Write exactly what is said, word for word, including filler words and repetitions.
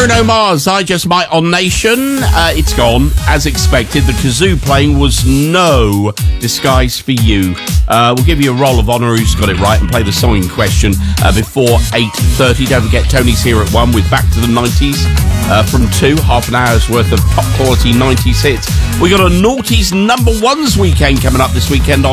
Bruno Mars, I Just Might on Nation. Uh, it's gone, as expected. The kazoo playing was no disguise for you. Uh, we'll give you a roll of honour who's got it right and play the song in question uh, before eight thirty. Don't forget, Tony's here at one with Back to the nineties uh, from two. Half an hour's worth of top-quality nineties hits. We got a Naughties number ones weekend coming up this weekend on